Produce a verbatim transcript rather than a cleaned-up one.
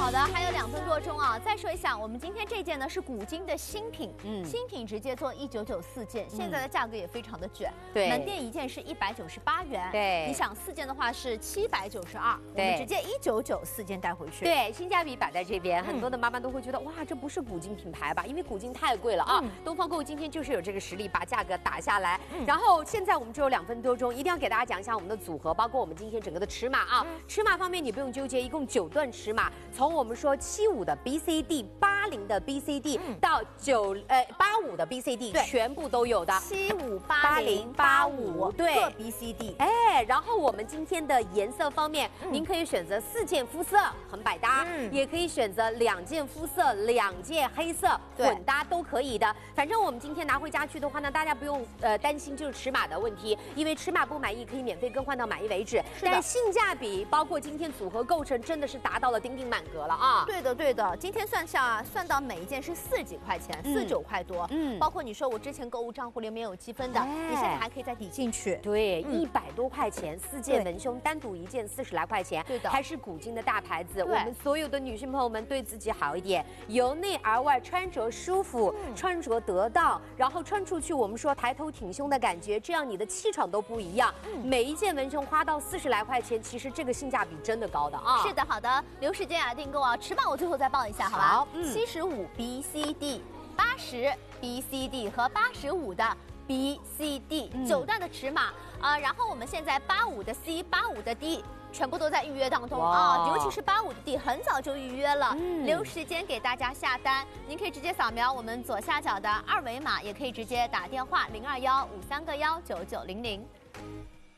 好的，还有两分多钟啊！再说一下，我们今天这件呢是古今的新品，嗯，新品直接做一九九四件，现在的价格也非常的卷， 对， 门店一件是一百九十八元， 对， 你想四件的话是七百九十二，我们直接一九九四件带回去， 对，性价比摆在这边，很多的妈妈都会觉得哇，这不是古今品牌吧？因为古今太贵了啊！东方购物今天就是有这个实力把价格打下来，然后现在我们只有两分多钟，一定要给大家讲一下我们的组合，包括我们今天整个的尺码啊，尺码方面你不用纠结，一共九段尺码，从我们说七五的 B C D， 八零的 B C D 到九呃八五的 B C D， 全部都有的， 七五八零八五对各 B C D， 哎，然后我们今天的颜色方面，您可以选择四件肤色很百搭，也可以选择两件肤色两件黑色混搭都可以的。反正我们今天拿回家去的话呢，大家不用呃担心就是尺码的问题，因为尺码不满意可以免费更换到满意为止。但性价比包括今天组合构成真的是达到了顶顶满格了啊！ 对的对的，今天算下算到每一件是四十几块钱，四十九块多，嗯，包括你说我之前购物账户里面有积分的，你现在还可以再抵进去。 对，一百多块钱四件文胸，单独一件四十来块钱， 对的， 还是古今的大牌子。我们所有的女性朋友们对自己好一点，由内而外穿着舒服，穿着得当，然后穿出去我们说抬头挺胸的感觉，这样你的气场都不一样。每一件文胸花到四十来块钱，其实这个性价比真的高的啊！ 是的，好的，留时间啊订购啊，尺码我最后再报一下，好吧？好，七十五 B C D， 八十 B C D 和八十五的 B C D 九段的尺码啊、呃，然后我们现在八五的 C， 八五的 D。全部都在预约当中啊，尤其是八五的 D 很早就预约了，嗯、留时间给大家下单。您可以直接扫描我们左下角的二维码，也可以直接打电话零二幺五三个幺九九零零。